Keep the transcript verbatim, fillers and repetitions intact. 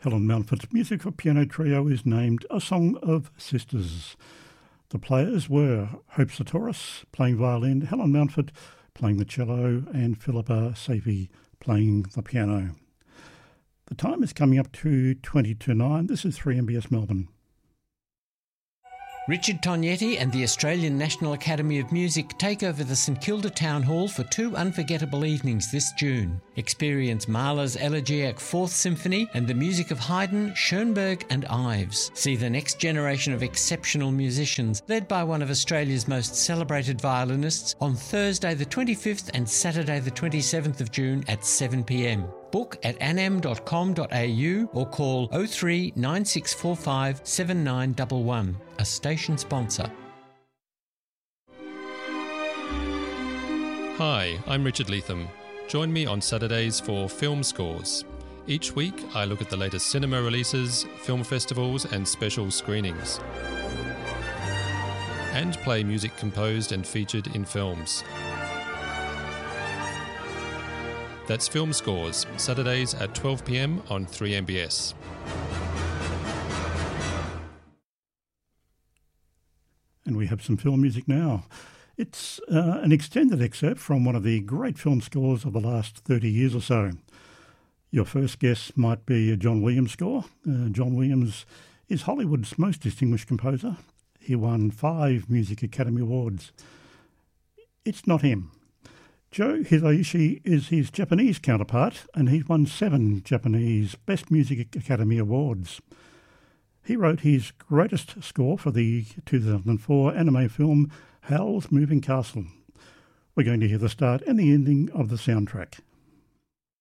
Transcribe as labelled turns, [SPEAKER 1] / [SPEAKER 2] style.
[SPEAKER 1] Helen Mountford's music for piano trio is named A Song of Sisters. The players were Hope Sartoris playing violin, Helen Mountford playing the cello, and Philippa Safi playing the piano. The time is coming up to twenty to nine. This is three M B S Melbourne.
[SPEAKER 2] Richard Tognetti and the Australian National Academy of Music take over the St Kilda Town Hall for two unforgettable evenings this June. Experience Mahler's Elegiac Fourth Symphony and the music of Haydn, Schoenberg and Ives. See the next generation of exceptional musicians, led by one of Australia's most celebrated violinists, on Thursday the twenty-fifth and Saturday the twenty-seventh of June at seven p m. Book at anam dot com dot a u or call oh three nine six four five seven nine one one. A station sponsor.
[SPEAKER 3] Hi, I'm Richard Leatham. Join me on Saturdays for Film Scores. Each week I look at the latest cinema releases, film festivals and special screenings, and play music composed and featured in films. That's Film Scores, Saturdays at twelve p m on three M B S.
[SPEAKER 1] And we have some film music now. It's uh, an extended excerpt from one of the great film scores of the last thirty years or so. Your first guess might be a John Williams score. Uh, John Williams is Hollywood's most distinguished composer. He won five Music Academy Awards. It's not him. Joe Hisaishi is his Japanese counterpart, and he's won seven Japanese Best Music Academy Awards. He wrote his greatest score for the two thousand four anime film Howl's Moving Castle. We're going to hear the start and the ending of the soundtrack.